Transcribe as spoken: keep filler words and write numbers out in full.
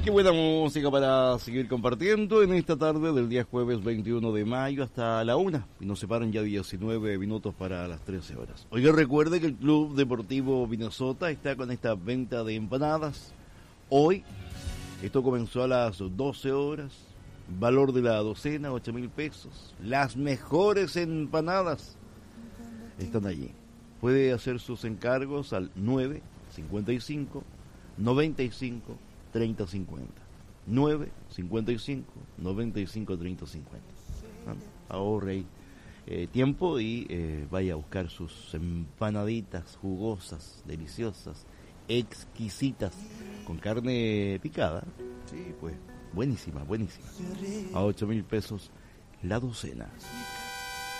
Qué buena música para seguir compartiendo en esta tarde del día jueves veintiuno de mayo hasta la una. Y nos separan ya diecinueve minutos para las trece horas. Oiga, recuerde que el Club Deportivo Minnesota está con esta venta de empanadas. Hoy, esto comenzó a las doce horas. Valor de la docena, ocho mil pesos. Las mejores empanadas están allí. Puede hacer sus encargos al nueve cincuenta y cinco noventa y cinco treinta cincuenta. nueve cincuenta y cinco noventa y cinco treinta cincuenta. Ahorre ahí eh, tiempo y eh, vaya a buscar sus empanaditas jugosas, deliciosas, exquisitas, con carne picada. Sí, pues, buenísima, buenísima. A ocho mil pesos la docena.